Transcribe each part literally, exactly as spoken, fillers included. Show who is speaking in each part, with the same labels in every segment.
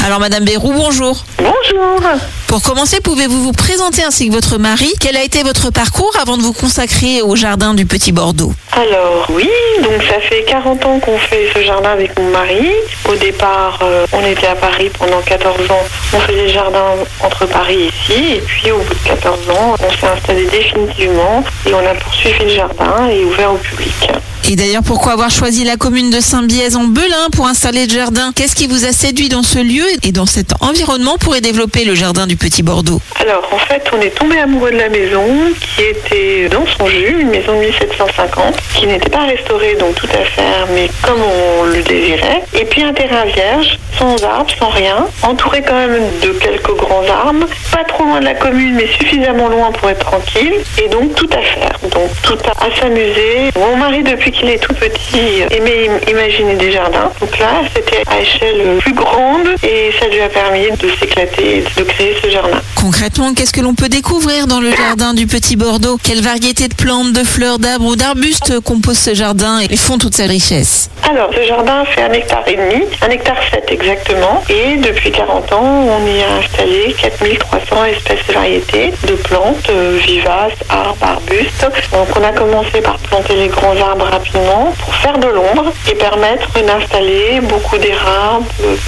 Speaker 1: Alors Madame Bérou, bonjour.
Speaker 2: Bonjour.
Speaker 1: Pour commencer, pouvez-vous vous présenter ainsi que votre mari? Quel a été votre parcours avant de vous consacrer au jardin du Petit Bordeaux?
Speaker 2: Alors oui, donc ça fait quarante ans qu'on fait ce jardin avec mon mari. Au départ, euh, on était à Paris pendant quatorze ans. On faisait le jardin entre Paris et ici. Et puis au bout de quatorze ans, on s'est installé définitivement et on a poursuivi le jardin et ouvert au public.
Speaker 1: Et d'ailleurs, pourquoi avoir choisi la commune de Saint-Biez-en-Belin pour installer le jardin? Qu'est-ce qui vous a séduit dans ce lieu et dans cet environnement pour y développer le jardin du Petit Bordeaux?
Speaker 2: Alors en fait, on est tombé amoureux de la maison qui était dans son jus, une maison de mille sept cent cinquante, qui n'était pas restaurée, donc tout à faire, mais comme on le désirait. Et puis un terrain vierge, sans arbres, sans rien, entouré quand même de quelques grands arbres, pas trop loin de la commune, mais suffisamment loin pour être tranquille, et donc tout à faire, donc tout à, à s'amuser. Mon mari, depuis qu'il est tout petit, aimait im- imaginer des jardins. Donc là, c'était à échelle plus grande, et ça lui a permis de s'éclater et de créer ce jardin.
Speaker 1: Concrètement, qu'est-ce que l'on peut découvrir dans le jardin du Petit Bordeaux? Quelle variété de plantes, de fleurs, d'arbres ou d'arbustes composent ce jardin et font toute sa richesse?
Speaker 2: Alors, ce jardin fait un hectare et demi, un hectare sept exactement, et depuis quarante ans, on y a installé quatre mille trois cents espèces et variétés de plantes euh, vivaces, arbres, arbustes. Donc, on a commencé par planter les grands arbres rapidement pour faire de l'ombre et permettre d'installer beaucoup d'érables,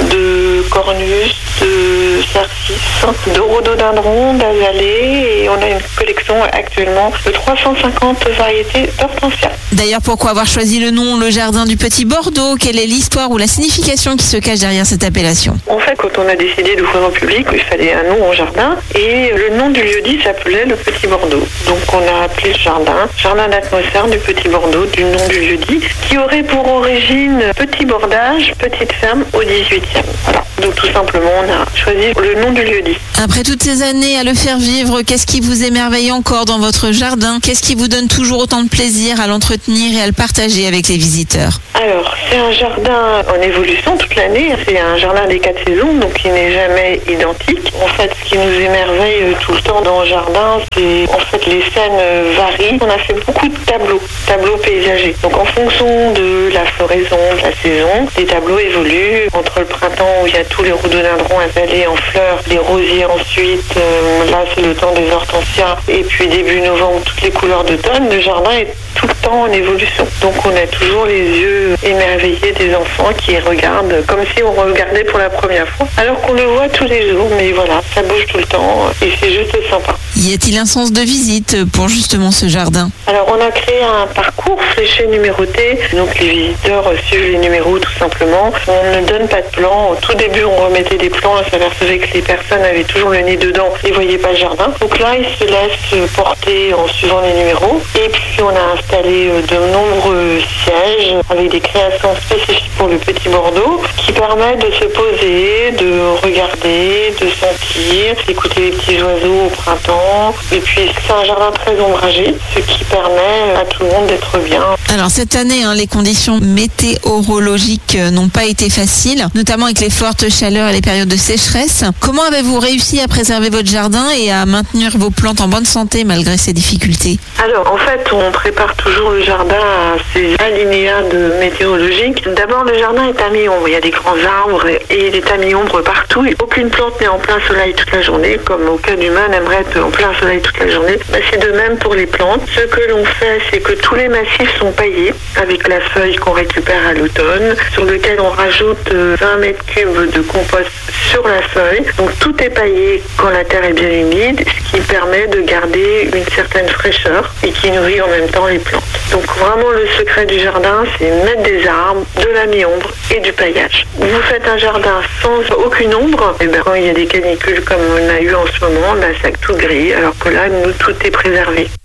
Speaker 2: de cornus, de cercis, de rhododendrons, d'azalées, et on a une collection actuellement de trois cent cinquante variétés d'hortensias.
Speaker 1: D'ailleurs, pourquoi avoir choisi le nom Le Jardin du Petit Bordeaux? Quelle est l'histoire ou la signification qui se cache derrière cette appellation?
Speaker 2: En fait, quand on a décidé d'ouvrir au public, il fallait un nom en jardin, et le nom du lieu-dit s'appelait le Petit Bordeaux. Donc on a appelé le jardin Jardin d'atmosphère du Petit Bordeaux, du nom du lieu-dit, qui aurait pour origine petit bordage, petite ferme au dix-huitième. Voilà. Donc tout simplement, on a choisi le nom du lieu-dit.
Speaker 1: Après toutes ces années à le faire vivre, qu'est-ce qui vous émerveille encore dans votre jardin? Qu'est-ce qui vous donne toujours autant de plaisir à l'entretenir et à le partager avec les visiteurs?
Speaker 2: Alors, c'est un jardin en évolution toute l'année. C'est un jardin des quatre saisons, donc il n'est jamais identique. En fait, ce qui nous émerveille tout le temps dans le jardin, c'est en fait les scènes varient. On a fait beaucoup de tableaux, tableaux paysagers. Donc en fonction de la floraison, de la saison, les tableaux évoluent. Entre le printemps où il y a tous les rhododendrons azalées en fleurs, les rosiers ensuite, euh, là c'est le temps des hortensias, et puis début novembre, toutes les couleurs d'automne, le jardin est tout le temps en évolution. Donc on a toujours les yeux émerveillés des enfants qui regardent comme si on regardait pour la première fois, alors qu'on le voit tous les jours, mais voilà, ça bouge tout le temps et c'est juste sympa.
Speaker 1: Y a-t-il un sens de visite pour justement ce jardin?
Speaker 2: Alors on a créé un parcours fléché numéroté, donc les visiteurs suivent les numéros tout simplement. On ne donne pas de plan. Au tout début on remettait des plans, on s'apercevait que les personnes avaient toujours le nez dedans et ne voyaient pas le jardin. Donc là ils se laissent porter en suivant les numéros, et puis on a installé de nombreux sièges avec des créations spécifiques pour le Petit Bordeaux qui permettent de se poser, de regarder, de sentir, d'écouter les petits oiseaux au printemps. Et puis c'est un jardin très ombragé, ce qui permet à tout le monde d'être bien.
Speaker 1: Alors cette année, hein, les conditions météorologiques n'ont pas été faciles, notamment avec les fortes chaleurs et les périodes de sécheresse. Comment avez-vous réussi à préserver votre jardin et à maintenir vos plantes en bonne santé malgré ces difficultés?
Speaker 2: Alors en fait, on prépare toujours le jardin à ces alinéas de météorologiques. D'abord, le jardin est à mi-ombre. Il y a des grands arbres et il est à mi-ombre partout. Aucune plante n'est en plein soleil toute la journée, comme aucun humain n'aimerait être en plein soleil toute la journée. Bah, c'est de même pour les plantes. Ce que l'on fait, c'est que tous les massifs sont paillés avec la feuille qu'on récupère à l'automne, sur lequel on rajoute vingt mètres cubes de compost sur la feuille. Donc tout est paillé quand la terre est bien humide, ce qui permet de garder une certaine fraîcheur et qui nourrit en même temps les plantes. Donc vraiment le secret du jardin, c'est mettre des arbres, de la mi-ombre et du paillage. Vous faites un jardin sans aucune ombre, et bien quand il y a des canicules comme on a eu en ce moment, ben, ça tout grille, alors que là, nous, tout est préservé.